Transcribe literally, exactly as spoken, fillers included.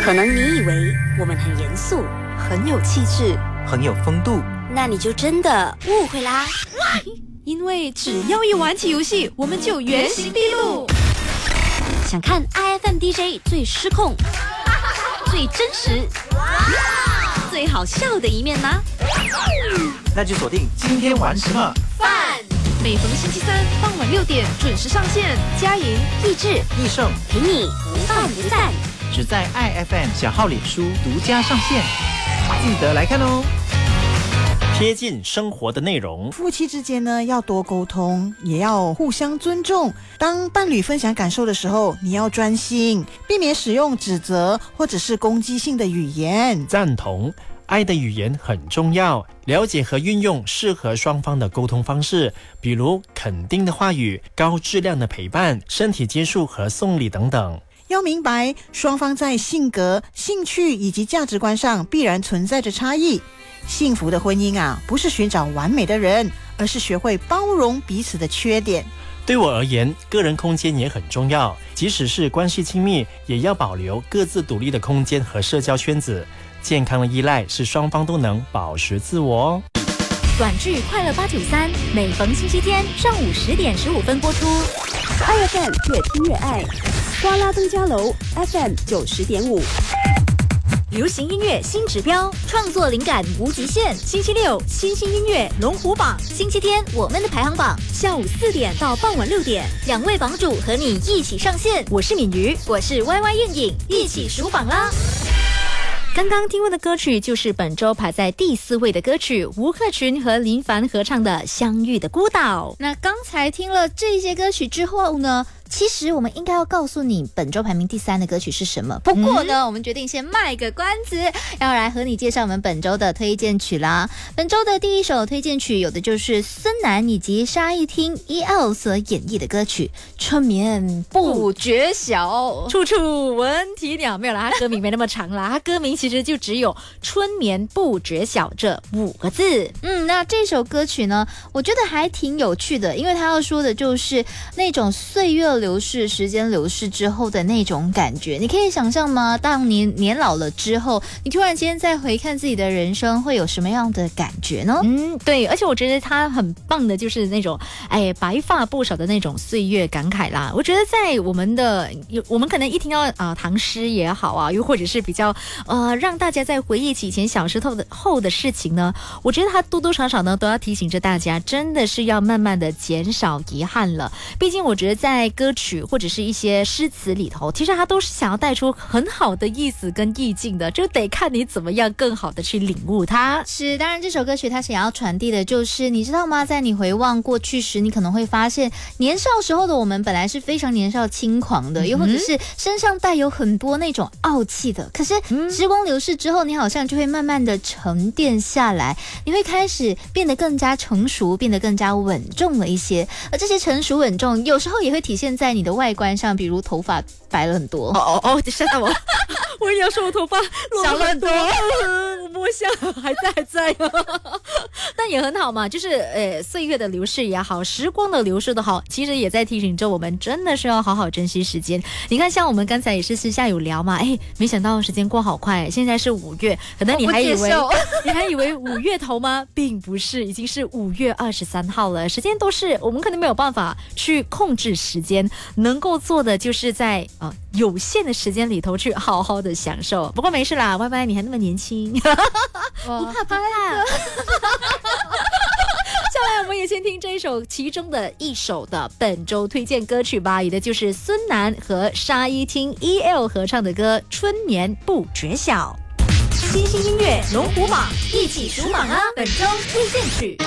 可能你以为我们很严肃， 很有气质， 很有风度， 那你就真的误会啦。 因为只要一玩起游戏，我们就原形毕露。 想看 I F M D J 最失控、最真实、最好笑的一面吗？ 那就锁定今天玩什么饭。 每逢星期三傍晚六点准时上线，佳莹、 益智、 益盛陪你不饭不散， 只在 I F M 小号脸书独家上线，记得来看哦。 贴近生活的内容， 夫妻之间呢要多沟通，也要互相尊重。当伴侣分享感受的时候，你要专心，避免使用指责或者是攻击性的语言。 赞同。爱的语言很重要，了解和运用适合双方的沟通方式，比如肯定的话语、高质量的陪伴、身体接触和送礼等等。 要明白，双方在性格、兴趣以及价值观上必然存在着差异。幸福的婚姻啊，不是寻找完美的人，而是学会包容彼此的缺点。 对我而言，个人空间也很重要，即使是关系亲密，也要保留各自独立的空间和社交圈子。健康的依赖是双方都能保持自我哦。 短剧快乐八九三，每逢星期天上午十点十五分播出。 I F M 越听越爱，瓜拉登嘉楼 F M 九十点五。 流行音乐新指标，创作灵感无极限。星期六新兴音乐龙虎榜，星期天我们的排行榜，下午四点到傍晚六点，两位榜主和你一起上线。我是敏瑜，我是 Y Y 应颖，一起数榜啦！刚刚听过的歌曲就是本周排在第四位的歌曲，吴克群和林凡合唱的《相遇的孤岛》。 那刚才听了这些歌曲之后呢，其实我们应该要告诉你本周排名第三的歌曲是什么。不过呢、嗯、我们决定先卖个关子，要来和你介绍我们本周的推荐曲啦。本周的第一首推荐曲有的就是孙楠以及沙一汀 E L 所演绎的歌曲《春眠不觉晓》， 处处闻啼鸟。没有啦，它歌名没那么长啦，它歌名其实就只有春眠不觉晓这五个字。 嗯，那这首歌曲呢，我觉得还挺有趣的，因为它要说的就是那种岁月流逝、时间流逝之后的那种感觉。你可以想象吗？当你年老了之后，你突然间再回看自己的人生，会有什么样的感觉呢？ 嗯，对，而且我觉得它很棒的就是那种哎白发不少的那种岁月感慨啦。我觉得在我们的我们可能一听到啊、呃、唐诗也好啊，又或者是比较呃让大家在回忆起以前小时候的后的事情呢，我觉得它多多少少呢都要提醒着大家，真的是要慢慢的减少遗憾了。毕竟我觉得在歌曲或者是一些诗词里头，其实它都是想要带出很好的意思跟意境的，就得看你怎么样更好的去领悟它。 是，当然这首歌曲它想要传递的就是，你知道吗？在你回望过去时，你可能会发现年少时候的我们本来是非常年少轻狂的，又或者是身上带有很多那种傲气的，可是时光流逝之后，你好像就会慢慢的沉淀下来，你会开始变得更加成熟，变得更加稳重了一些。而这些成熟稳重有时候也会体现在你的外观上，比如头发白了很多。 哦哦哦，吓到我！我也要说我头发少了很多，我摸下还在还在，但也很好嘛，就是呃岁月的流逝也好，时光的流逝的好，其实也在提醒着我们，真的是要好好珍惜时间。你看，像我们刚才也是私下有聊嘛，哎，没想到时间过好快，现在是五月，可能你还以为你还以为五月头吗？并不是，已经是五月二十三号了。时间都是我们可能没有办法去控制时间，能够做的就是在呃有限的时间里头去好好的享受。不过没事啦，Y Y 你还那么年轻，不怕不怕。下来我们也先听这一首其中的一首的本周推荐歌曲吧，也的就是孙楠和沙一汀 E L 合唱的歌《春眠不觉晓》。新兴音乐龙虎榜，一起数榜啊！本周推荐曲。